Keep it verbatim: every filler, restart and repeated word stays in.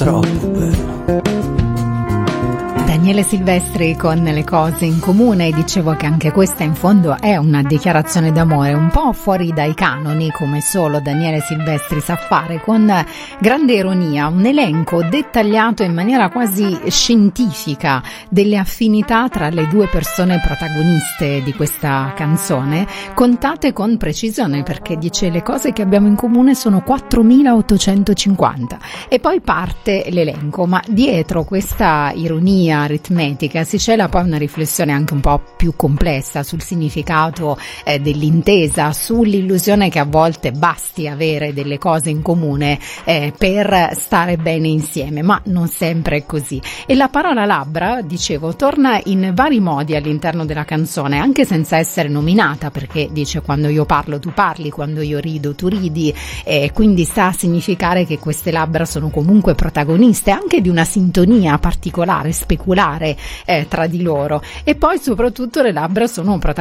troppo bello. Daniele Silvestri con Le cose in comune. Dicevo che anche questa in fondo è una dichiarazione d'amore un po' fuori dai canoni, come solo Daniele Silvestri sa fare, con grande ironia, un elenco dettagliato in maniera quasi scientifica delle affinità tra le due persone protagoniste di questa canzone, contate con precisione, perché dice le cose che abbiamo in comune sono quattromilaottocentocinquanta e poi parte l'elenco, ma dietro questa ironia aritmetica si cela poi una riflessione anche un po' più complessa sul significato eh, dell'intesa, sull'illusione che a volte basti avere delle cose in comune eh, per stare bene insieme, ma non sempre è così. E la parola labbra, dicevo, torna in vari modi all'interno della canzone, anche senza essere nominata, perché dice quando io parlo tu parli, quando io rido tu ridi, e quindi sta a significare che queste labbra sono comunque protagoniste anche di una sintonia particolare, speculare eh, tra di loro. E poi soprattutto le labbra sono